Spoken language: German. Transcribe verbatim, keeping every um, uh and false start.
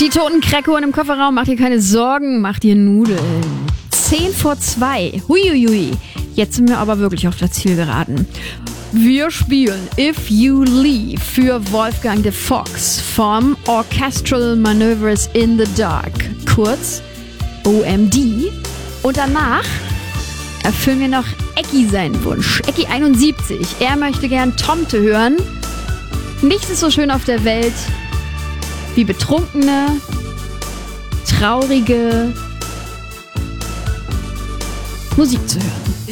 Die toten Kreckuhren im Kofferraum, macht dir keine Sorgen, macht dir Nudeln. Zehn vor zwei. Huiuiui. Jetzt sind wir aber wirklich auf der Zielgeraden. Wir spielen If You Leave für Wolfgang de Fox vom Orchestral Maneuvers in the Dark, kurz O M D. Und danach erfüllen wir noch Ecki seinen Wunsch. Ecki einundsiebzig. Er möchte gern Tomte hören. Nichts ist so schön auf der Welt wie betrunkene, traurige Musik zu hören.